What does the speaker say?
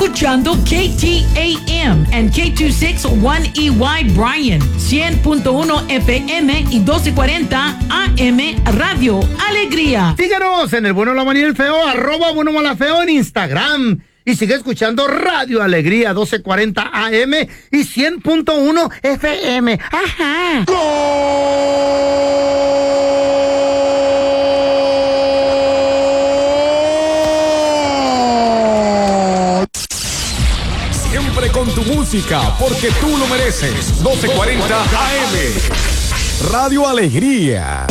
escuchando KTAM and K261EY Bryan, 100.1 FM y 1240 AM Radio Alegría. Síganos en el Bueno, la Mala y el Feo, @Bueno Mala Feo en Instagram. Y sigue escuchando Radio Alegría, 1240 AM y 100.1 FM. ¡Ajá! Siempre con tu música, porque tú lo mereces. 1240 AM. Radio Alegría.